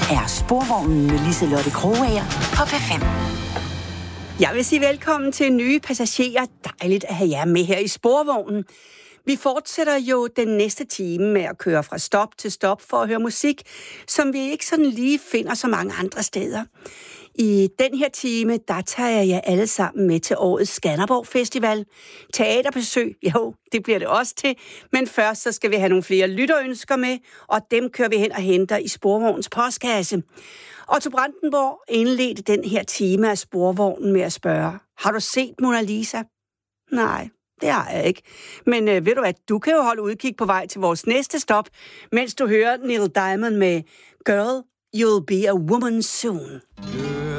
er Sporvognen med Liselotte Krogager på P5. Jeg vil sige velkommen til nye passagerer. Dejligt at have jer med her i Sporvognen. Vi fortsætter jo den næste time med at køre fra stop til stop for at høre musik, som vi ikke sådan lige finder så mange andre steder. I den her time, der tager jeg jer alle sammen med til årets Skanderborg Festival. Teaterbesøg, jo, det bliver det også til. Men først så skal vi have nogle flere lytterønsker med, og dem kører vi hen og henter i Sporvognens postkasse. Otto Brandenborg indledte den her time af Sporvognen med at spørge, har du set Mona Lisa? Nej, det har jeg ikke. Men ved du hvad, du kan jo holde udkig på vej til vores næste stop, mens du hører Neil Diamond med Girl, You'll Be a Woman Soon.